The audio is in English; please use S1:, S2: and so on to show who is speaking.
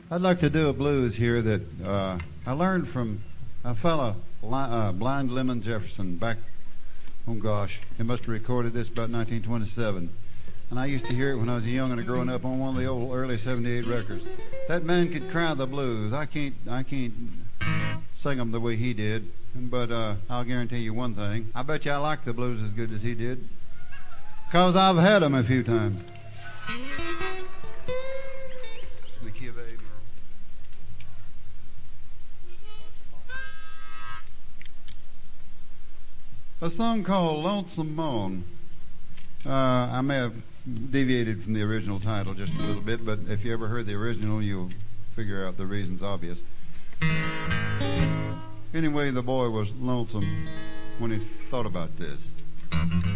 S1: I'd like to do a blues here that I learned from a fella, Blind Lemon Jefferson, back, oh gosh, he must have recorded this about 1927. And I used to hear it when I was young and growing up on one of the old early 78 records. That man could cry the blues. I can't sing them the way he did, but I'll guarantee you one thing. I bet you I like the blues as good as he did, 'cause I've had them a few times. In the key of A, Merle. A song called Lonesome Moan. I may have deviated from the original title just a little bit, but if you ever heard the original, you'll figure out the reason's obvious. Anyway, the boy was lonesome when he thought about this.